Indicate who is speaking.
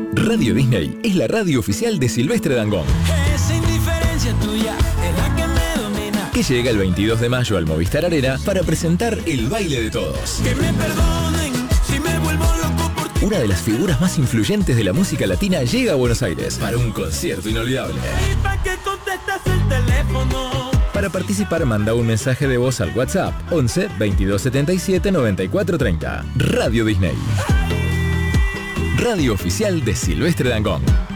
Speaker 1: Radio Disney es la radio oficial de Silvestre Dangond.
Speaker 2: Esa indiferencia tuya es la que me domina.
Speaker 1: Que llega el 22 de mayo al Movistar Arena para presentar El Baile de Todos.
Speaker 2: Que me perdonen si me vuelvo loco por ti.
Speaker 1: Una de las figuras más influyentes de la música latina llega a Buenos Aires para un concierto inolvidable.
Speaker 2: ¿Y para qué contestas el teléfono?
Speaker 1: Para participar, manda un mensaje de voz al WhatsApp 11 22 77 94 30. Radio Disney. Radio oficial de Silvestre Dangond.